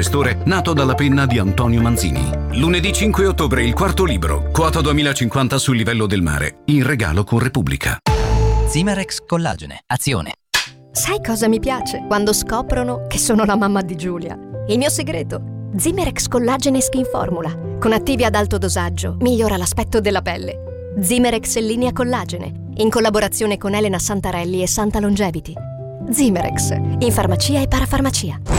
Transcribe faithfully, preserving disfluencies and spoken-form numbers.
Gestore nato dalla penna di Antonio Manzini. Lunedì cinque ottobre il quarto libro, quota duemilacinquanta sul livello del mare, in regalo con Repubblica. Zimerex Collagene, azione. Sai cosa mi piace? Quando scoprono che sono la mamma di Giulia. Il mio segreto? Zimerex Collagene Skin Formula. Con attivi ad alto dosaggio migliora l'aspetto della pelle. Zimerex Linea Collagene, in collaborazione con Elena Santarelli e Santa Longevity. Zimerex, in farmacia e parafarmacia.